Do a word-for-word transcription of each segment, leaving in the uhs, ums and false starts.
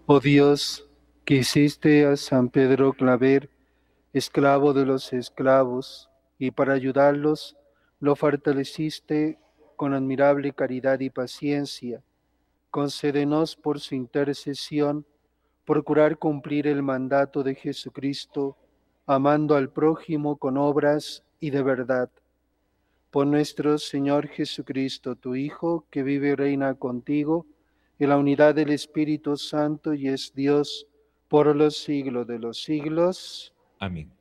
Oh Dios, que hiciste a San Pedro Claver, esclavo de los esclavos, y para ayudarlos lo fortaleciste con admirable caridad y paciencia, concédenos por su intercesión procurar cumplir el mandato de Jesucristo, amando al prójimo con obras y de verdad. Por nuestro Señor Jesucristo, tu Hijo, que vive y reina contigo, en la unidad del Espíritu Santo y es Dios por los siglos de los siglos. Amén.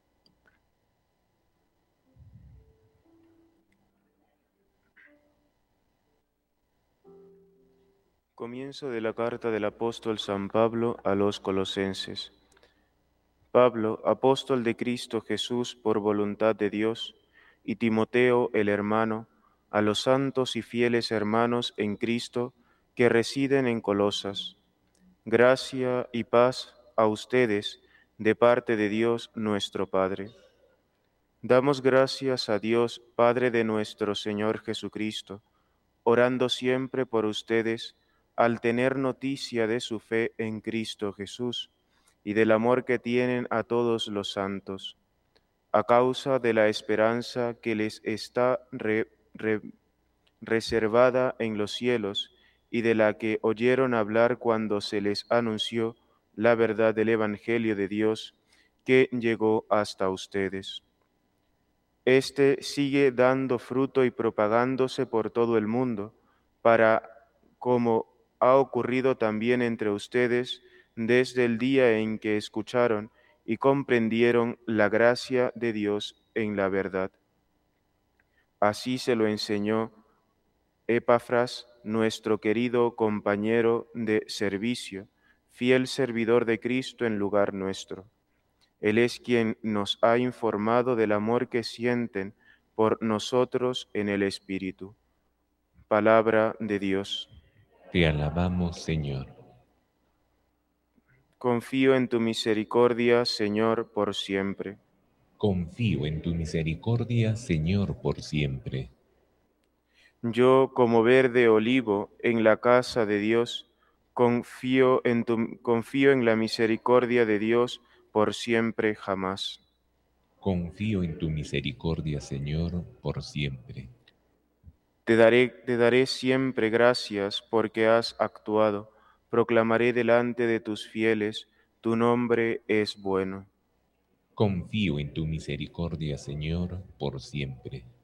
Comienzo de la carta del apóstol San Pablo a los Colosenses. Pablo, apóstol de Cristo Jesús por voluntad de Dios, y Timoteo, el hermano, a los santos y fieles hermanos en Cristo que residen en Colosas. Gracia y paz a ustedes de parte de Dios nuestro Padre. Damos gracias a Dios, Padre de nuestro Señor Jesucristo, orando siempre por ustedes, al tener noticia de su fe en Cristo Jesús y del amor que tienen a todos los santos, a causa de la esperanza que les está re- re- reservada en los cielos y de la que oyeron hablar cuando se les anunció la verdad del Evangelio de Dios que llegó hasta ustedes. Este sigue dando fruto y propagándose por todo el mundo, para, como ha ocurrido también entre ustedes desde el día en que escucharon y comprendieron la gracia de Dios en la verdad. Así se lo enseñó Epafras, nuestro querido compañero de servicio, fiel servidor de Cristo en lugar nuestro. Él es quien nos ha informado del amor que sienten por nosotros en el Espíritu. Palabra de Dios. Te alabamos, Señor. Confío en tu misericordia, Señor, por siempre. Confío en tu misericordia, Señor, por siempre. Yo, como verde olivo en la casa de Dios, confío en tu, confío en la misericordia de Dios por siempre jamás. Confío en tu misericordia, Señor, por siempre. Te daré, te daré siempre gracias porque has actuado. Proclamaré delante de tus fieles, tu nombre es bueno. Confío en tu misericordia, Señor, por siempre.